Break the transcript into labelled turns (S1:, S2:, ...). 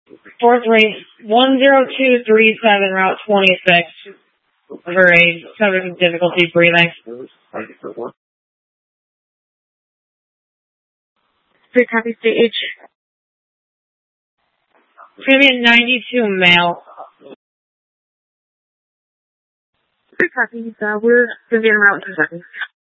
S1: Fourth rate 10237, Route 26. For a having difficulty breathing. Three copy stage. It's going to be a 92 male. Three copies. We're going to be en route in 2 seconds.